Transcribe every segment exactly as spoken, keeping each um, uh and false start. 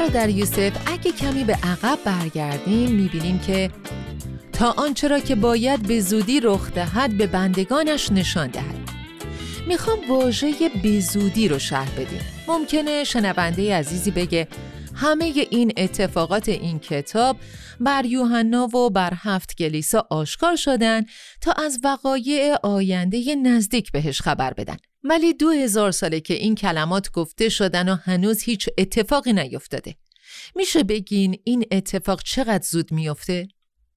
برادر یوسف اگه کمی به عقب برگردیم میبینیم که تا آنچه را که باید به زودی رخ دهد به بندگانش نشان دهد. میخوام واژه به زودی رو شرح بدیم. ممکنه شنونده عزیزی بگه همه این اتفاقات این کتاب بر یوحنا و بر هفت کلیسا آشکار شدن تا از وقایع آینده نزدیک بهش خبر بدن. ولی دو هزار ساله که این کلمات گفته شدن و هنوز هیچ اتفاقی نیفتاده. میشه بگین این اتفاق چقدر زود میفته؟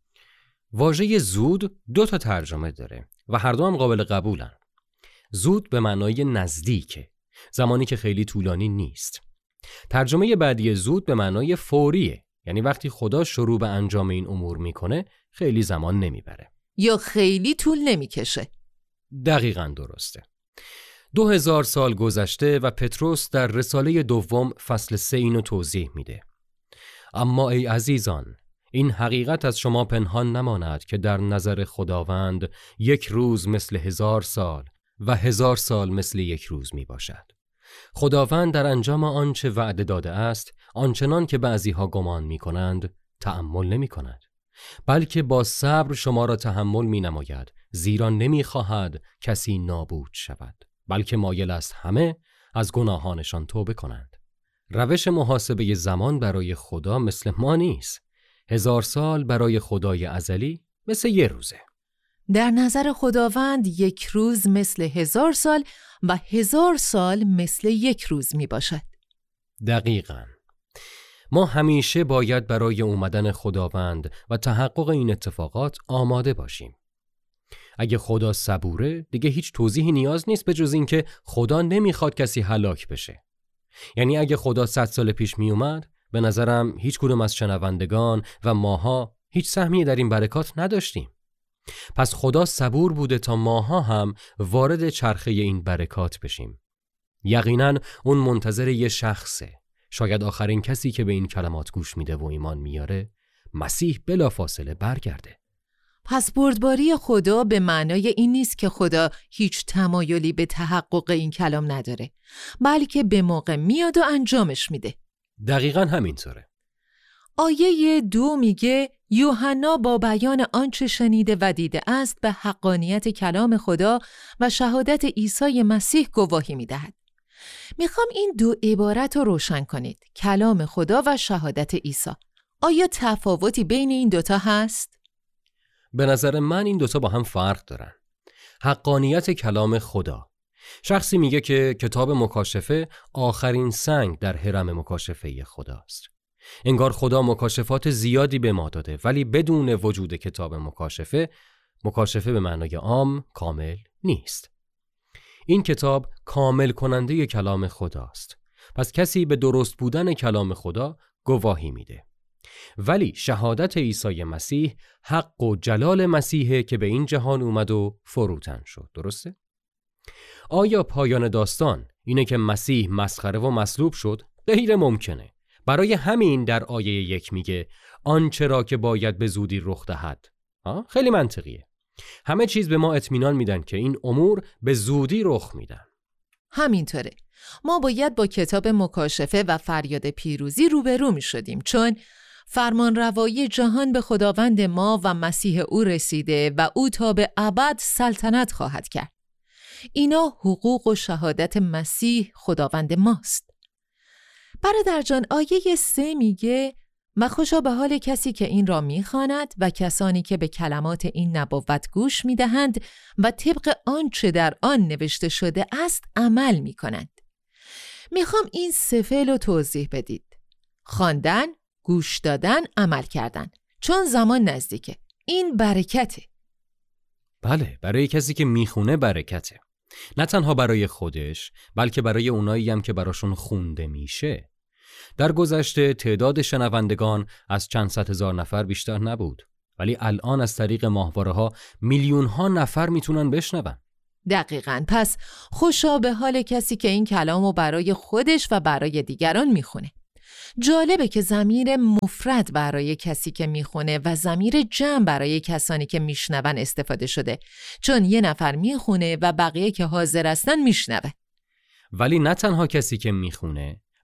واژه زود دو تا ترجمه داره و هر دو هم قابل قبولن. زود به معنای نزدیکه، زمانی که خیلی طولانی نیست. ترجمه بعدی زود به معنای فوریه، یعنی وقتی خدا شروع به انجام این امور میکنه خیلی زمان نمیبره یا خیلی طول نمیکشه. دقیقاً درسته. دو هزار سال گذشته و پتروس در رساله دوم فصل سه اینو توضیح میده. اما ای عزیزان، این حقیقت از شما پنهان نماند که در نظر خداوند یک روز مثل هزار سال و هزار سال مثل یک روز می باشد. خداوند در انجام آنچه وعده داده است، آنچنان که بعضی ها گمان می کنند، تأمل نمی کند. بلکه با صبر شما را تحمل می نماید، زیرا نمی خواهد کسی نابود شود، بلکه مایل است همه از گناهانشان توبه کنند. روش محاسبه زمان برای خدا مثل ما نیست. هزار سال برای خدای ازلی مثل یه روزه. در نظر خداوند یک روز مثل هزار سال و هزار سال مثل یک روز می باشد. دقیقاً. ما همیشه باید برای اومدن خداوند و تحقق این اتفاقات آماده باشیم. اگه خدا صبوره، دیگه هیچ توضیحی نیاز نیست به جز این که خدا نمیخواد کسی هلاک بشه. یعنی اگه خدا صد سال پیش می اومد، به نظرم هیچ کدوم از شنوندگان و ماها هیچ سهمی در این برکات نداشتیم. پس خدا صبور بوده تا ماها هم وارد چرخه این برکات بشیم. یقیناً اون منتظر یه شخصه، شاید آخرین کسی که به این کلمات گوش میده و ایمان میاره، مسیح بلافاصله برگرده. پس بردباری خدا به معنای این نیست که خدا هیچ تمایلی به تحقق این کلام نداره، بلکه به موقع میاد و انجامش میده. دقیقاً همینطوره. آیه دو میگه یوحنا با بیان آنچه شنیده و دیده است به حقانیت کلام خدا و شهادت عیسی مسیح گواهی میدهد. میخوام این دو عبارت رو روشن کنید، کلام خدا و شهادت عیسی. آیا تفاوتی بین این دوتا هست؟ به نظر من این دوتا با هم فرق دارن. حقانیت کلام خدا، شخصی میگه که کتاب مکاشفه آخرین سنگ در هرم مکاشفه خداست. انگار خدا مکاشفات زیادی به ما داده، ولی بدون وجود کتاب مکاشفه، مکاشفه به معنای عام کامل نیست. این کتاب کامل کننده کلام خداست. پس کسی به درست بودن کلام خدا گواهی میده. ولی شهادت عیسی مسیح حق و جلال مسیحه که به این جهان اومد و فروتن شد. درسته؟ آیا پایان داستان اینه که مسیح مسخره و مصلوب شد؟ غیر ممکنه. برای همین در آیه یک میگه آنچه را که باید به زودی رخ دهد. خیلی منطقیه. همه چیز به ما اطمینان میدن که این امور به زودی رخ میدن. همینطوره. ما باید با کتاب مکاشفه و فریاد پیروزی روبرو میشدیم، چون فرمان روایی جهان به خداوند ما و مسیح او رسیده و او تا به ابد سلطنت خواهد کرد. اینا حقوق و شهادت مسیح خداوند ماست. برادر جان، آیه سه میگه مخوشا به حال کسی که این را میخواند و کسانی که به کلمات این نبوت گوش میدهند و طبق آنچه در آن نوشته شده است عمل میکنند. میخوام این سه فعل رو توضیح بدید: خواندن، گوش دادن، عمل کردن، چون زمان نزدیکه. این برکته. بله، برای کسی که میخونه برکته. نه تنها برای خودش، بلکه برای اونایی هم که براشون خونده میشه. در گذشته تعداد شنوندگان از چند صد هزار نفر بیشتر نبود، ولی الان از طریق ماهواره ها میلیون ها نفر میتونن بشنون. دقیقاً. پس خوشا به حال کسی که این کلامو برای خودش و برای دیگران میخونه. جالبه که ضمیر مفرد برای کسی که میخونه و ضمیر جمع برای کسانی که میشنون استفاده شده، چون یه نفر میخونه و بقیه که حاضر هستن میشنوه. ولی نه تنها کسی که میخونه،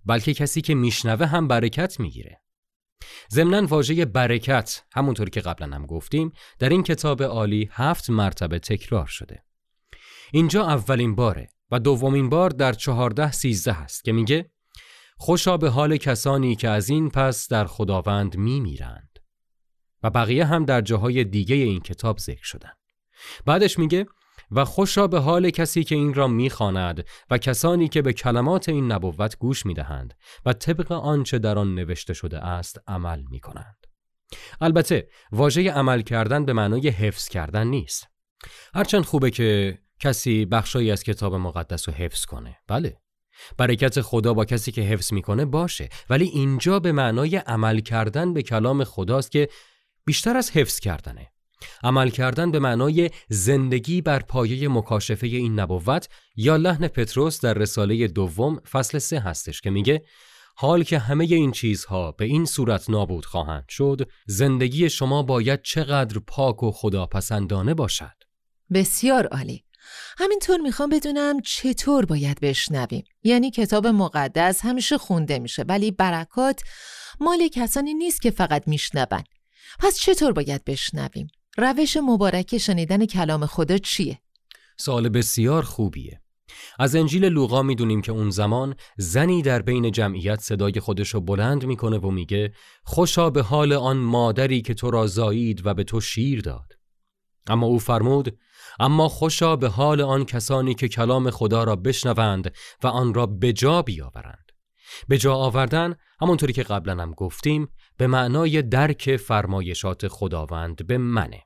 بلکه کسی که میشنوه هم برکت میگیره. ضمناً واژه برکت، همونطور که قبلا هم گفتیم، در این کتاب عالی هفت مرتبه تکرار شده. اینجا اولین باره و دومین بار در چهارده سیزده هست که میگه خوشا به حال کسانی که از این پس در خداوند میمیرند، و بقیه هم در جاهای دیگه این کتاب ذکر شدن. بعدش میگه و خوشا به حال کسی که این را میخواند و کسانی که به کلمات این نبوت گوش میدهند و طبق آنچه در آن نوشته شده است عمل میکنند. البته واژه عمل کردن به معنای حفظ کردن نیست. هرچند خوبه که کسی بخشایی از کتاب مقدس رو حفظ کنه، بله، برکت خدا با کسی که حفظ میکنه باشه، ولی اینجا به معنای عمل کردن به کلام خداست که بیشتر از حفظ کردنه. عمل کردن به معنای زندگی بر پایه مکاشفه این نبوت یا لحن پتروس در رساله دوم فصل سه هستش که میگه حال که همه این چیزها به این صورت نابود خواهند شد، زندگی شما باید چقدر پاک و خداپسندانه باشد. بسیار عالی. همینطور میخوام بدونم چطور باید بشنویم. یعنی کتاب مقدس همیشه خونده میشه ولی برکات مال کسانی نیست که فقط میشنون. پس چطور باید بشنویم؟ روش مبارک شنیدن کلام خدا چیه؟ سوال بسیار خوبیه. از انجیل لوقا میدونیم که اون زمان زنی در بین جمعیت صدای خودشو بلند میکنه و میگه خوشا به حال آن مادری که تو را زایید و به تو شیر داد. اما او فرمود اما خوشا به حال آن کسانی که کلام خدا را بشنوند و آن را به جا بیاورند. به جا آوردن، همونطوری که قبلا هم گفتیم، به معنای درک فرمایشات خداوند به منه.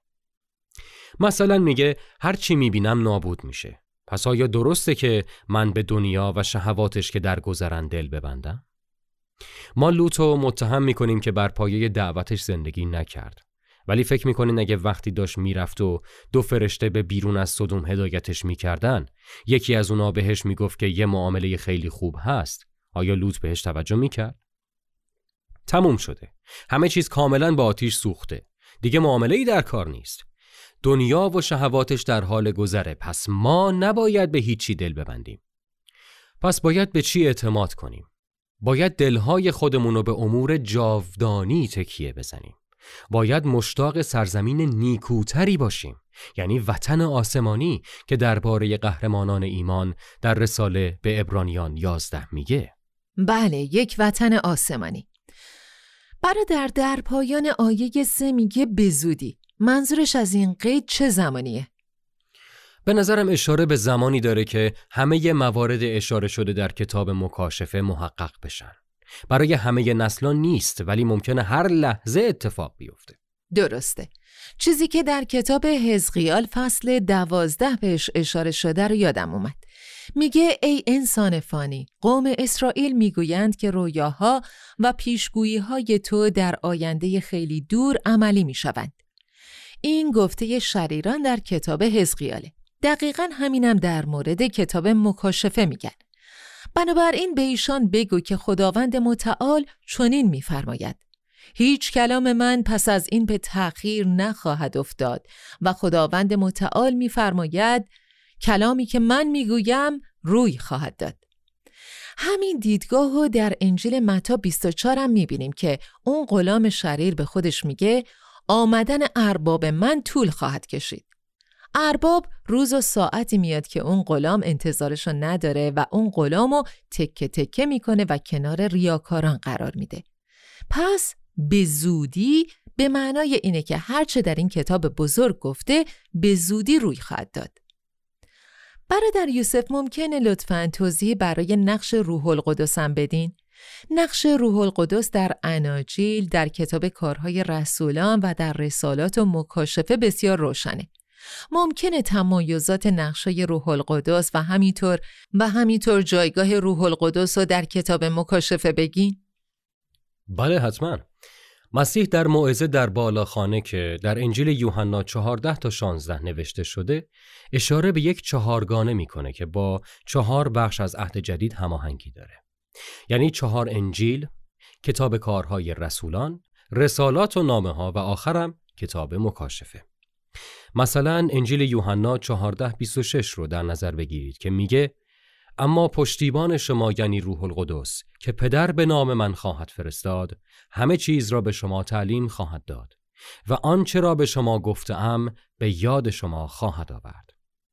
مثلا میگه هر چی میبینم نابود میشه. پس آیا درسته که من به دنیا و شهواتش که درگذرن دل ببندم؟ ما لوطو متهم میکنیم که بر پایه دعوتش زندگی نکرد. ولی فکر میکنین اگه وقتی داشت میرفت و دو فرشته به بیرون از سدوم هدایتش میکردن، یکی از اونا بهش میگفت که یه معامله خیلی خوب هست، آیا لوط بهش توجه میکرد؟ تموم شده. همه چیز کاملا با آتیش سوخته. دیگه معامله‌ای در کار نیست. دنیا و شهواتش در حال گذره. پس ما نباید به هیچی دل ببندیم. پس باید به چی اعتماد کنیم؟ باید دلهای خودمون رو به امور جاودانی تکیه بزنیم. باید مشتاق سرزمین نیکوتری باشیم، یعنی وطن آسمانی که درباره قهرمانان ایمان در رساله به عبرانیان یازده میگه. بله، یک وطن آسمانی. برادر در پایان آیه سه میگه به زودی. منظورش از این قید چه زمانیه؟ به نظرم اشاره به زمانی داره که همه موارد اشاره شده در کتاب مکاشفه محقق بشن. برای همه نسلان نیست، ولی ممکنه هر لحظه اتفاق بیفته. درسته. چیزی که در کتاب حزقیال فصل دوازده بهش اشاره شده رو یادم اومد. میگه ای انسان فانی، قوم اسرائیل میگویند که رویاها و پیشگویی‌های تو در آینده خیلی دور عملی میشوند. این گفته شریران در کتاب حزقیاله. دقیقاً همینم در مورد کتاب مکاشفه میگن. بنابراین به ایشان بگو که خداوند متعال چنین میفرماید: هیچ کلام من پس از این به تأخیر نخواهد افتاد و خداوند متعال میفرماید کلامی که من میگویم روی خواهد داد. همین دیدگاه رو در انجیل متی بیست و چهار هم میبینیم که اون غلام شریر به خودش میگه آمدن ارباب من طول خواهد کشید. ارباب روز و ساعتی میاد که اون غلام انتظارشو نداره و اون غلامو تکه تکه میکنه و کنار ریاکاران قرار میده. پس به زودی به معنای اینه که هرچه در این کتاب بزرگ گفته به زودی روی خواهد داد. برادر یوسف ممکنه لطفاً توضیح برای نقش روح القدس هم بدین؟ نقش روح القدس در اناجیل، در کتاب کارهای رسولان و در رسالات و مکاشفه بسیار روشنه. ممکنه تمایزات نقشای روح القدس و همینطور و همینطور جایگاه روح القدس رو در کتاب مکاشفه بگین؟ بله حتما. مسیح در موعظه در بالاخانه که در انجیل یوحنا چهارده تا شانزده نوشته شده اشاره به یک چهارگانه میکنه که با چهار بخش از عهد جدید هماهنگی داره. یعنی چهار انجیل، کتاب کارهای رسولان، رسالات و نامه ها و آخرم کتاب مکاشفه. مثلا انجیل یوحنا چهارده بیست و شش رو در نظر بگیرید که میگه اما پشتیبان شما یعنی روح القدس که پدر به نام من خواهد فرستاد همه چیز را به شما تعلیم خواهد داد و آنچه را به شما گفتم به یاد شما خواهد آورد.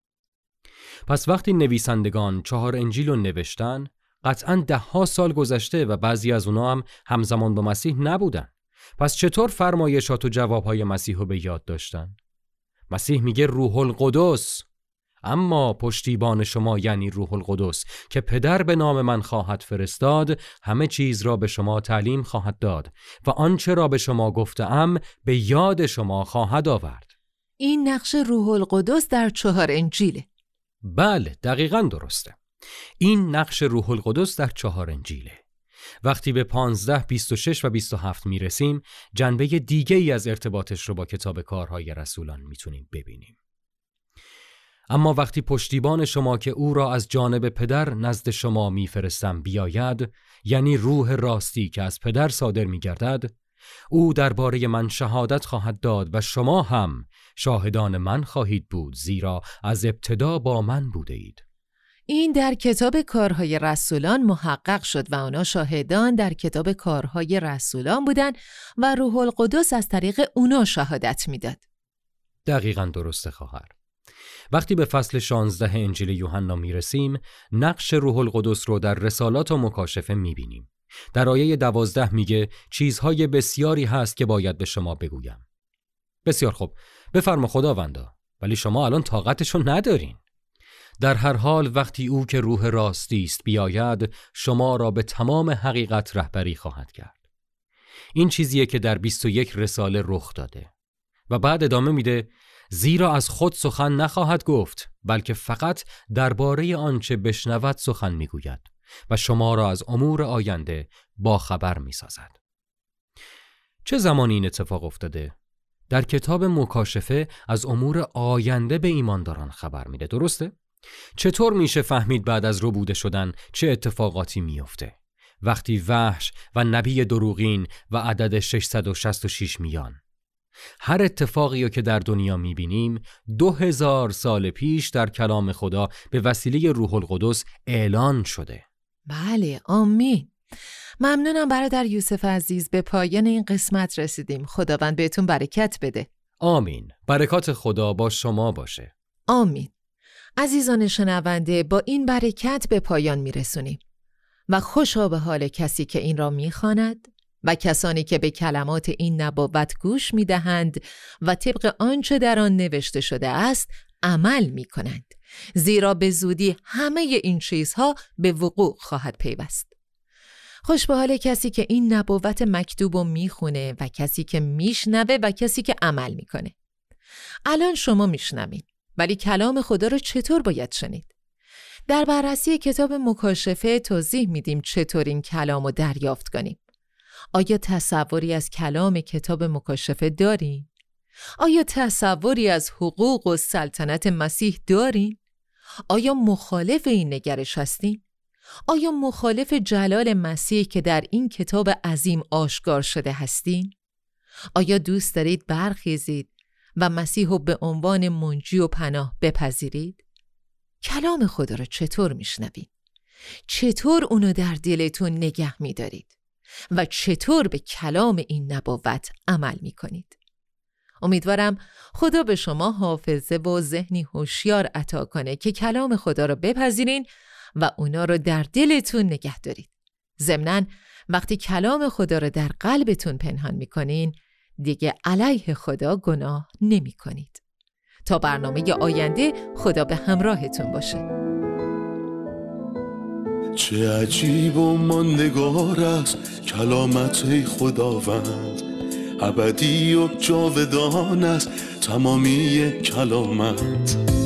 پس وقتی نویسندگان چهار انجیل رو نوشتن قطعاً ده ها سال گذشته و بعضی از اونا هم همزمان با مسیح نبودن. پس چطور فرمایشات و جوابهای مسیح رو به یاد داشتن؟ مسیح میگه روح القدس، اما پشتیبان شما یعنی روح القدس که پدر به نام من خواهد فرستاد همه چیز را به شما تعلیم خواهد داد و آنچه را به شما گفتم به یاد شما خواهد آورد. این نقش روح القدس در چهار انجیله. بله، دقیقاً درسته. این نقش روح القدس در چهار انجیله. وقتی به پانزده، بیست و شش و بیست و هفت میرسیم جنبه دیگه ای از ارتباطش رو با کتاب کارهای رسولان میتونیم ببینیم. اما وقتی پشتیبان شما که او را از جانب پدر نزد شما میفرستم بیاید، یعنی روح راستی که از پدر صادر میگردد، او درباره من شهادت خواهد داد و شما هم شاهدان من خواهید بود، زیرا از ابتدا با من بوده اید. این در کتاب کارهای رسولان محقق شد و آنها شاهدان در کتاب کارهای رسولان بودند و روح القدس از طریق اونا شهادت میداد. دقیقاً درسته خواهر. وقتی به فصل شانزده انجیل یوحنا میرسیم نقش روح القدس رو در رسالات و مکاشفه میبینیم. در آیه دوازده میگه چیزهای بسیاری هست که باید به شما بگویم. بسیار خوب، بفرما خداوندا، ولی شما الان طاقتشو ندارین. در هر حال وقتی او که روح راستی است بیاید شما را به تمام حقیقت رهبری خواهد کرد. این چیزیه که در بیست و یک رساله رخ داده و بعد ادامه میده زیرا از خود سخن نخواهد گفت بلکه فقط درباره آنچه بشنود سخن میگوید و شما را از امور آینده با خبر میسازد. چه زمانی این اتفاق افتاده؟ در کتاب مکاشفه از امور آینده به ایمانداران خبر میده، درسته؟ چطور میشه فهمید بعد از ربوده شدن چه اتفاقاتی میفته؟ وقتی وحش و نبی دروغین و عدد ششصد و شصت و شش میان. هر اتفاقی که در دنیا میبینیم دو هزار سال پیش در کلام خدا به وسیله روح القدس اعلان شده. بله، آمین. ممنونم برادر یوسف عزیز، به پایان این قسمت رسیدیم. خداوند بهتون برکت بده. آمین. برکات خدا با شما باشه. آمین. عزیزان شنونده، با این برکت به پایان میرسونیم و خوشا به حال کسی که این را میخواند و کسانی که به کلمات این نبوت گوش میدهند و طبق آنچه در آن نوشته شده است عمل میکنند، زیرا به زودی همه این چیزها به وقوع خواهد پیوست. خوش به حال کسی که این نبوت مکتوب رو میخونه و کسی که میشنوه و کسی که عمل میکنه. الان شما میشنوین، ولی کلام خدا رو چطور باید شنید؟ در بررسی کتاب مکاشفه توضیح میدیم چطور این کلام رو دریافت کنیم. آیا تصوری از کلام کتاب مکاشفه دارین؟ آیا تصوری از حقوق و سلطنت مسیح دارین؟ آیا مخالف این نگرش هستین؟ آیا مخالف جلال مسیح که در این کتاب عظیم آشکار شده هستین؟ آیا دوست دارید برخیزید و مسیح رو به عنوان منجی و پناه بپذیرید؟ کلام خدا رو چطور میشنوید؟ چطور اونو در دلتون نگه میدارید؟ و چطور به کلام این نبوت عمل میکنید؟ امیدوارم خدا به شما حافظه و ذهنی هوشیار عطا کنه که کلام خدا رو بپذیرین و اونا رو در دلتون نگه دارید. ضمناً وقتی کلام خدا رو در قلبتون پنهان میکنین دیگه علیه خدا گناه نمی کنید. تا برنامه آینده خدا به همراهتون باشه. چه عجیب و ماندگار است کلامت ای خداوند، ابدی و جاودان است تمامی کلامت.